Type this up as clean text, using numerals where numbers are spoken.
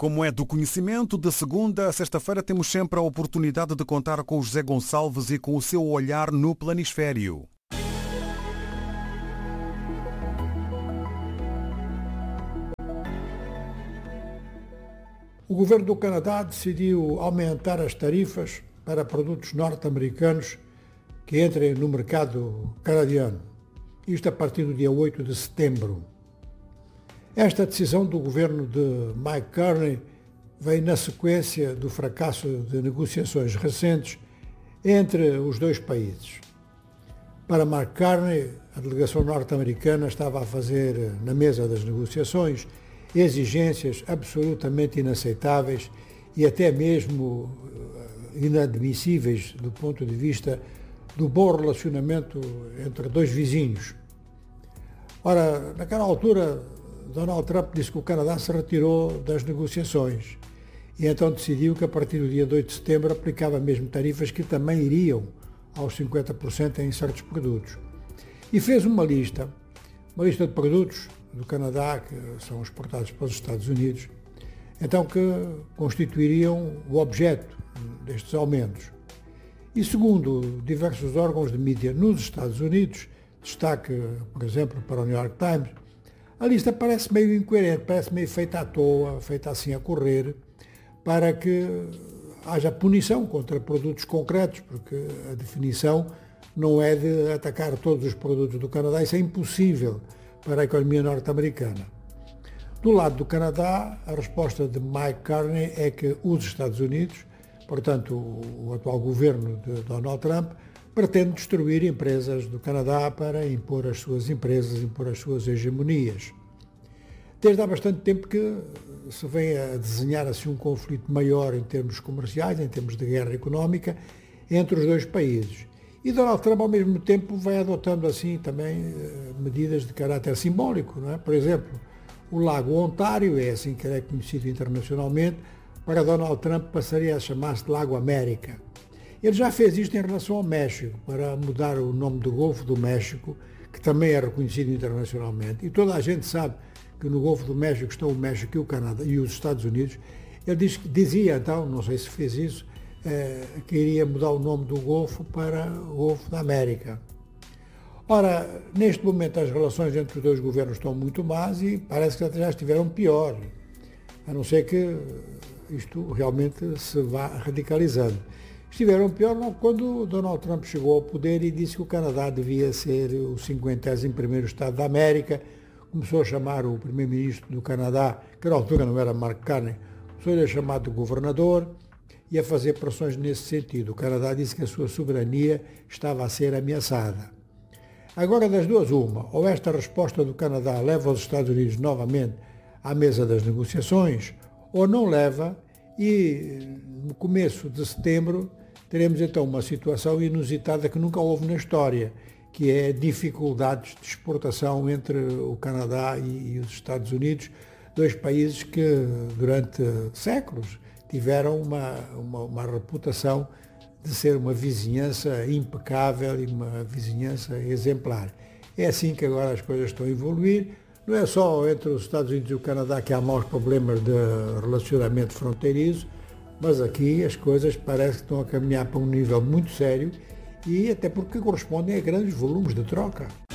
Como é do conhecimento, de segunda a sexta-feira temos sempre a oportunidade de contar com o José Gonçalves e com o seu olhar no planisfério. O governo do Canadá decidiu aumentar as tarifas para produtos norte-americanos que entrem no mercado canadiano. Isto a partir do dia 8 de setembro. Esta decisão do governo de Mike Carney vem na sequência do fracasso de negociações recentes entre os dois países. Para Mike Carney, a delegação norte-americana estava a fazer na mesa das negociações exigências absolutamente inaceitáveis e até mesmo inadmissíveis do ponto de vista do bom relacionamento entre dois vizinhos. Ora, naquela altura, Donald Trump disse que o Canadá se retirou das negociações e então decidiu que a partir do dia 8 de setembro aplicava mesmo tarifas que também iriam aos 50% em certos produtos. E fez uma lista de produtos do Canadá que são exportados para os Estados Unidos, então que constituiriam o objeto destes aumentos. E segundo diversos órgãos de mídia nos Estados Unidos, destaque, por exemplo, para o New York Times, a lista parece meio incoerente, parece meio feita à toa, feita assim a correr, para que haja punição contra produtos concretos, porque a definição não é de atacar todos os produtos do Canadá, isso é impossível para a economia norte-americana. Do lado do Canadá, a resposta de Mike Carney é que os Estados Unidos, portanto o atual governo de Donald Trump, pretende destruir empresas do Canadá para impor as suas empresas, impor as suas hegemonias. Desde há bastante tempo que se vem a desenhar assim um conflito maior em termos comerciais, em termos de guerra económica, entre os dois países. E Donald Trump, ao mesmo tempo, vai adotando assim também medidas de caráter simbólico, não é? Por exemplo, o Lago Ontário, é assim que ele é conhecido internacionalmente, para Donald Trump passaria a chamar-se de Lago América. Ele já fez isto em relação ao México, para mudar o nome do Golfo do México, que também é reconhecido internacionalmente. E toda a gente sabe que no Golfo do México estão o México e o Canadá e os Estados Unidos. Ele dizia então, não sei se fez isso, que iria mudar o nome do Golfo para o Golfo da América. Ora, neste momento as relações entre os dois governos estão muito más e parece que já estiveram pior, a não ser que isto realmente se vá radicalizando. Estiveram pior quando Donald Trump chegou ao poder e disse que o Canadá devia ser o 51º Estado da América. Começou a chamar o primeiro-ministro do Canadá, que na altura não era Mark Carney, começou a chamar de governador e a fazer pressões nesse sentido. O Canadá disse que a sua soberania estava a ser ameaçada. Agora, das duas, uma, ou esta resposta do Canadá leva os Estados Unidos novamente à mesa das negociações, ou não leva, e no começo de setembro teremos então uma situação inusitada que nunca houve na história, que é dificuldades de exportação entre o Canadá e os Estados Unidos, dois países que durante séculos tiveram uma reputação de ser uma vizinhança impecável e uma vizinhança exemplar. É assim que agora as coisas estão a evoluir. Não é só entre os Estados Unidos e o Canadá que há maus problemas de relacionamento fronteiriço, mas aqui as coisas parecem que estão a caminhar para um nível muito sério e até porque correspondem a grandes volumes de troca.